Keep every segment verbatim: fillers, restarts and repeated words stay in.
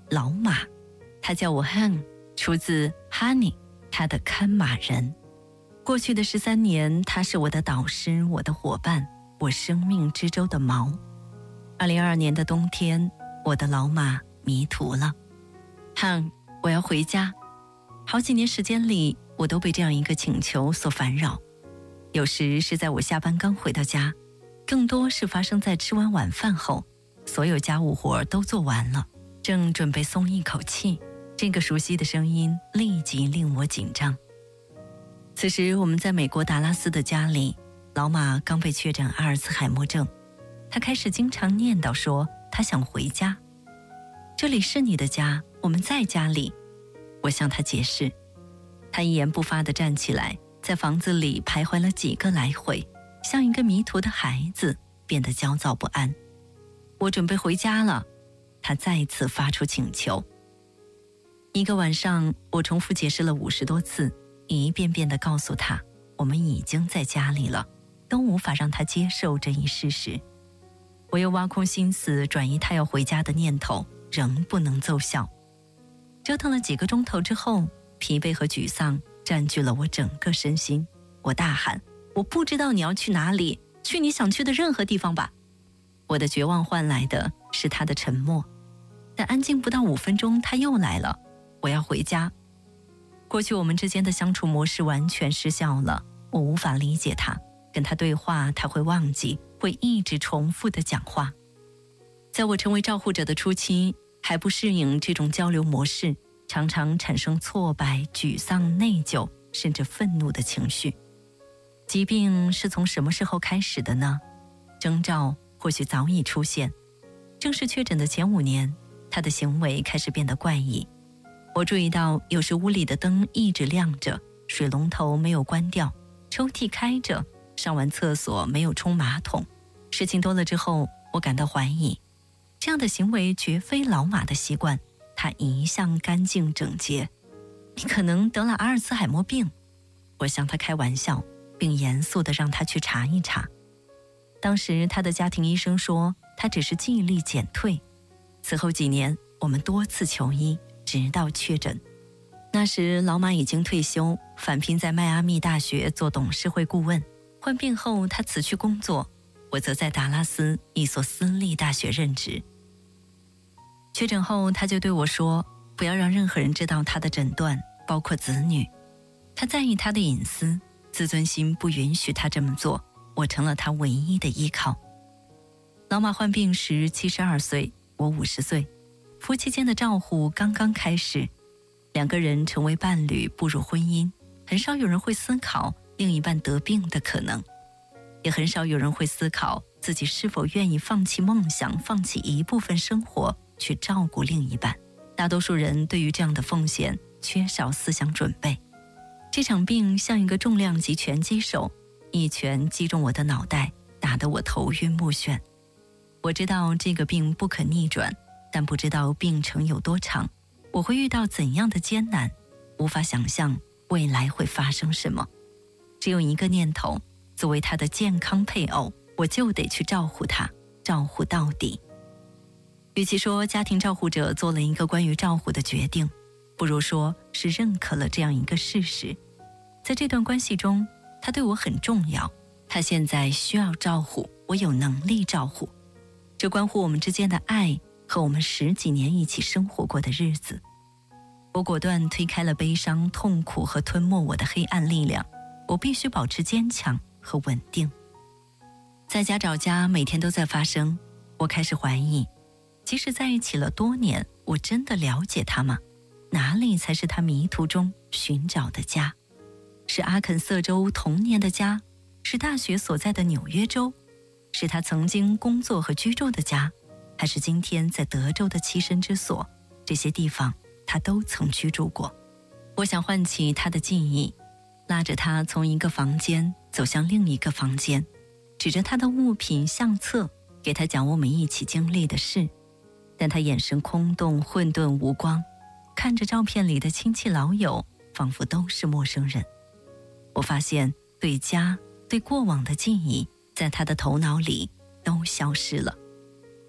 老马，他叫我 Han， 出自 Honey， 他的看马人。过去的十三年，他是我的导师，我的伙伴，我生命之舟的锚。二零二二年的冬天，我的老马迷途了。Han， 我要回家。好几年时间里，我都被这样一个请求所烦扰。有时是在我下班刚回到家，更多是发生在吃完晚饭后，所有家务活都做完了，正准备松一口气，这个熟悉的声音立即令我紧张。此时我们在美国达拉斯的家里，老马刚被确诊阿尔茨海默症，他开始经常念叨说他想回家。这里是你的家，我们在家里。我向他解释，他一言不发地站起来，在房子里徘徊了几个来回，像一个迷途的孩子，变得焦躁不安。我准备回家了，他再次发出请求。一个晚上，我重复解释了五十多次，一遍遍地告诉他，我们已经在家里了，都无法让他接受这一事实。我又挖空心思转移他要回家的念头，仍不能奏效。折腾了几个钟头之后，疲惫和沮丧占据了我整个身心。我大喊，我不知道你要去哪里，去你想去的任何地方吧。我的绝望换来的是他的沉默。但安静不到五分钟，他又来了，我要回家。过去我们之间的相处模式完全失效了，我无法理解他，跟他对话他会忘记，会一直重复的讲话。在我成为照护者的初期，还不适应这种交流模式，常常产生挫败、沮丧、内疚，甚至愤怒的情绪。疾病是从什么时候开始的呢？征兆或许早已出现。正式确诊的前五年，他的行为开始变得怪异。我注意到有时屋里的灯一直亮着，水龙头没有关掉，抽屉开着，上完厕所没有冲马桶。事情多了之后，我感到怀疑，这样的行为绝非老马的习惯，他一向干净整洁。你可能得了阿尔茨海默病，我向他开玩笑，并严肃地让他去查一查。当时他的家庭医生说，他只是记忆力减退。此后几年，我们多次求医，直到确诊。那时老马已经退休，返聘在迈阿密大学做董事会顾问。患病后他辞去工作，我则在达拉斯一所私立大学任职。确诊后他就对我说，不要让任何人知道他的诊断，包括子女。他在意他的隐私，自尊心不允许他这么做，我成了他唯一的依靠。老马患病时七十二岁，我五十岁，夫妻间的照护刚刚开始，两个人成为伴侣，步入婚姻，很少有人会思考另一半得病的可能，也很少有人会思考自己是否愿意放弃梦想，放弃一部分生活去照顾另一半。大多数人对于这样的风险缺少思想准备。这场病像一个重量级拳击手，一拳击中我的脑袋，打得我头晕目眩。我知道这个病不可逆转，但不知道病程有多长，我会遇到怎样的艰难，无法想象未来会发生什么。只有一个念头，作为他的健康配偶，我就得去照顾他，照顾到底。与其说家庭照护者做了一个关于照顾的决定，不如说是认可了这样一个事实。在这段关系中，他对我很重要，他现在需要照顾，我有能力照顾。这关乎我们之间的爱和我们十几年一起生活过的日子。我果断推开了悲伤、痛苦和吞没我的黑暗力量，我必须保持坚强和稳定。在家找家每天都在发生，我开始怀疑，即使在一起了多年，我真的了解他吗？哪里才是他迷途中寻找的家？是阿肯色州童年的家？是大学所在的纽约州？是他曾经工作和居住的家？还是今天在德州的栖身之所？这些地方他都曾居住过。我想唤起他的记忆，拉着他从一个房间走向另一个房间，指着他的物品相册，给他讲我们一起经历的事。但他眼神空洞、混沌无光，看着照片里的亲戚老友，仿佛都是陌生人。我发现对家、对过往的记忆，在他的头脑里都消失了。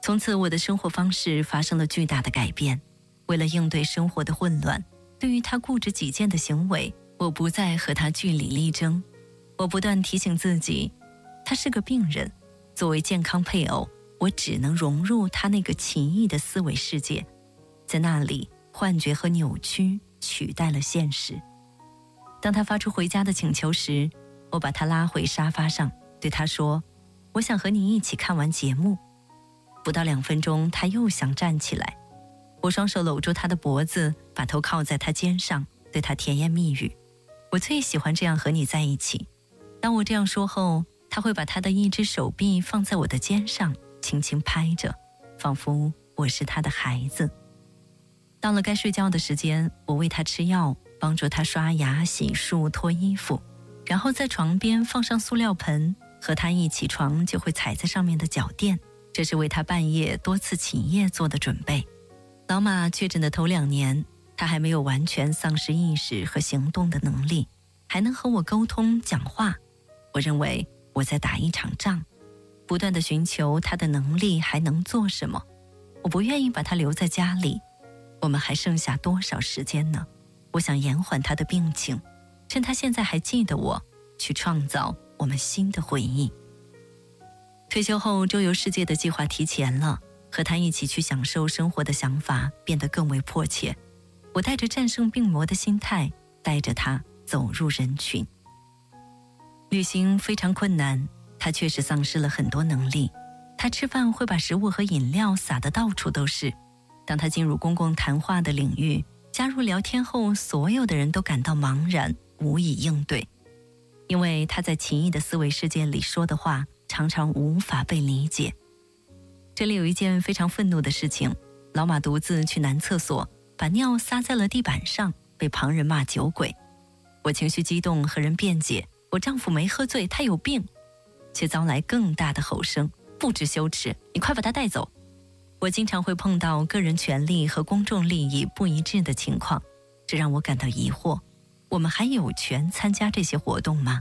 从此我的生活方式发生了巨大的改变。为了应对生活的混乱，对于他固执己见的行为，我不再和他据理力争。我不断提醒自己，他是个病人，作为健康配偶，我只能融入他那个奇异的思维世界，在那里幻觉和扭曲取代了现实。当他发出回家的请求时，我把他拉回沙发上，对他说，我想和你一起看完节目。不到两分钟，他又想站起来，我双手搂住他的脖子，把头靠在他肩上，对他甜言蜜语，我最喜欢这样和你在一起。当我这样说后，他会把他的一只手臂放在我的肩上，轻轻拍着，仿佛我是他的孩子。到了该睡觉的时间，我喂他吃药，帮助他刷牙、洗漱、脱衣服，然后在床边放上塑料盆，和他一起床就会踩在上面的脚垫，这是为他半夜多次起夜做的准备。老马确诊的头两年，他还没有完全丧失意识和行动的能力，还能和我沟通讲话。我认为我在打一场仗，不断地寻求他的能力还能做什么。我不愿意把他留在家里，我们还剩下多少时间呢？我想延缓他的病情，趁他现在还记得我，去创造我们新的回忆。退休后，周游世界的计划提前了，和他一起去享受生活的想法变得更为迫切。我带着战胜病魔的心态，带着他走入人群。旅行非常困难，他确实丧失了很多能力。他吃饭会把食物和饮料撒得到处都是。当他进入公共谈话的领域，加入聊天后，所有的人都感到茫然，无以应对。因为他在奇异的思维世界里说的话，常常无法被理解。这里有一件非常愤怒的事情，老马独自去男厕所，把尿撒在了地板上，被旁人骂酒鬼。我情绪激动，和人辩解，我丈夫没喝醉，他有病，却遭来更大的吼声，不知羞耻，你快把他带走。我经常会碰到个人权利和公众利益不一致的情况，这让我感到疑惑，我们还有权参加这些活动吗？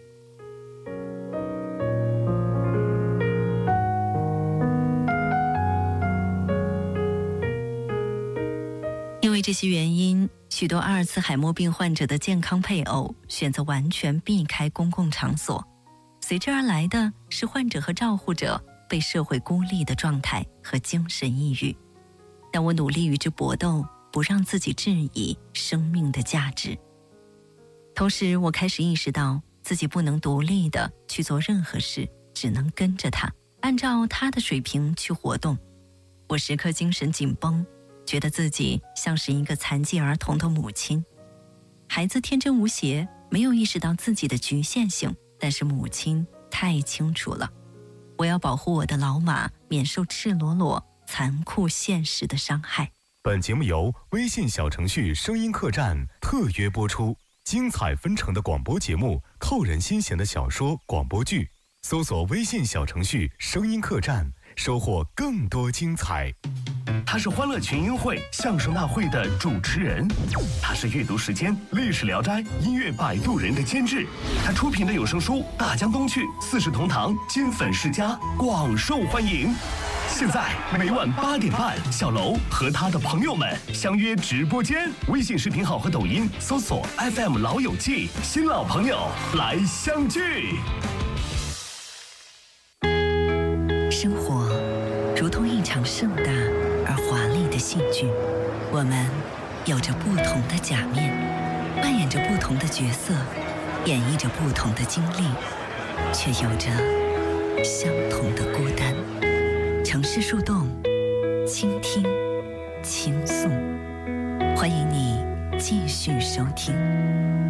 因为这些原因，许多阿尔茨海默病患者的健康配偶选择完全避开公共场所，随之而来的是患者和照护者被社会孤立的状态和精神抑郁。但我努力与之搏斗，不让自己质疑生命的价值。同时，我开始意识到自己不能独立地去做任何事，只能跟着他，按照他的水平去活动。我时刻精神紧绷，觉得自己像是一个残疾儿童的母亲。孩子天真无邪，没有意识到自己的局限性，但是母亲太清楚了。我要保护我的老马免受赤裸裸、残酷现实的伤害。 本节目由微信小程序声音客栈特约播出，精彩纷呈的广播节目，扣人心弦的小说、广播剧，搜索微信小程序声音客栈，收获更多精彩。 他是欢乐群英会、相声大会的主持人，他是阅读时间、历史聊斋、音乐摆渡人的监制，他出品的有声书《大江东去》《四世同堂》《金粉世家》广受欢迎。现在每晚八点半，小楼和他的朋友们相约直播间，微信视频号和抖音搜索 F M 老友记，新老朋友来相聚。 生活如同一场盛大而华丽的戏剧，我们有着不同的假面，扮演着不同的角色，演绎着不同的经历，却有着相同的孤单。城市树洞，倾听，倾诉，欢迎你继续收听。